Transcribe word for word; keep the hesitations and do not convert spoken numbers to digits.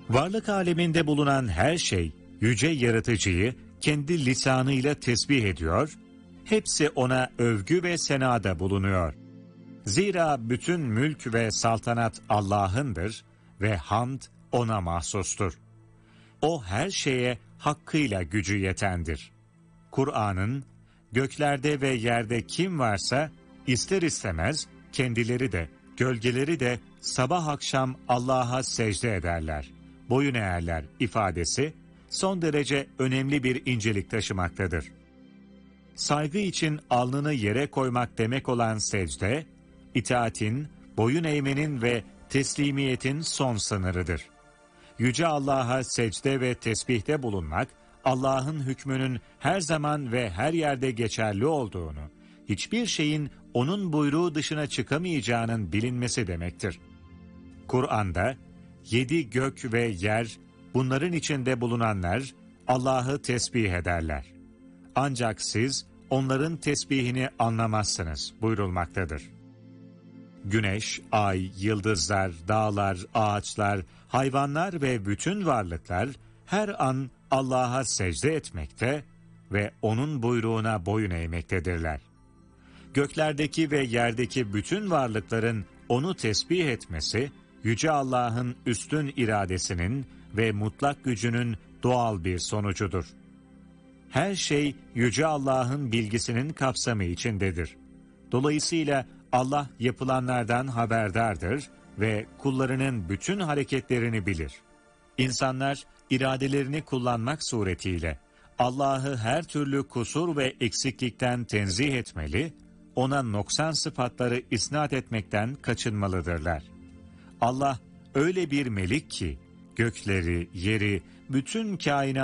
Varlık aleminde bulunan her şey, yüce yaratıcıyı kendi lisanıyla tesbih ediyor, hepsi ona övgü ve senada bulunuyor. Zira bütün mülk ve saltanat Allah'ındır ve hamd ona mahsustur. O her şeye hakkıyla gücü yetendir. Kur'an'ın, göklerde ve yerde kim varsa ister istemez kendileri de, gölgeleri de sabah akşam Allah'a secde ederler, boyun eğerler ifadesi son derece önemli bir incelik taşımaktadır. Saygı için alnını yere koymak demek olan secde, itaatin, boyun eğmenin ve teslimiyetin son sınırıdır. Yüce Allah'a secde ve tesbihte bulunmak, Allah'ın hükmünün her zaman ve her yerde geçerli olduğunu, hiçbir şeyin onun buyruğu dışına çıkamayacağının bilinmesi demektir. Kur'an'da, yedi gök ve yer, bunların içinde bulunanlar, Allah'ı tesbih ederler. Ancak siz, onların tesbihini anlamazsınız buyurulmaktadır. Güneş, ay, yıldızlar, dağlar, ağaçlar, hayvanlar ve bütün varlıklar her an Allah'a secde etmekte ve onun buyruğuna boyun eğmektedirler. Göklerdeki ve yerdeki bütün varlıkların onu tesbih etmesi, Yüce Allah'ın üstün iradesinin ve mutlak gücünün doğal bir sonucudur. Her şey Yüce Allah'ın bilgisinin kapsamı içindedir. Dolayısıyla Allah yapılanlardan haberdardır ve kullarının bütün hareketlerini bilir. İnsanlar iradelerini kullanmak suretiyle Allah'ı her türlü kusur ve eksiklikten tenzih etmeli, ona noksan sıfatları isnat etmekten kaçınmalıdırlar. Allah öyle bir melik ki gökleri, yeri, bütün kainatı